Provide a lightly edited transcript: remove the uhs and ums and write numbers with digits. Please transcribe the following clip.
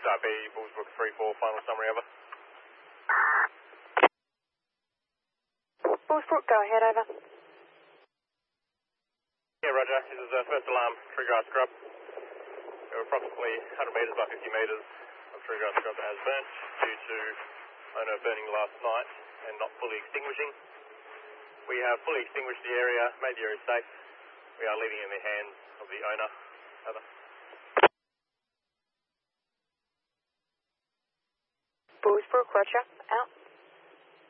Type B, Bullsbrook 3-4, final summary over. Bullsbrook, go ahead, over. Yeah, roger. This is first alarm, tree grass scrub. We're approximately 100 metres by 50 metres of tree grass scrub that has burnt due to owner burning last night and not fully extinguishing. We have fully extinguished the area, made the area safe. We are leaving it in the hands of the owner. Over. Bullsbrook, roger, out.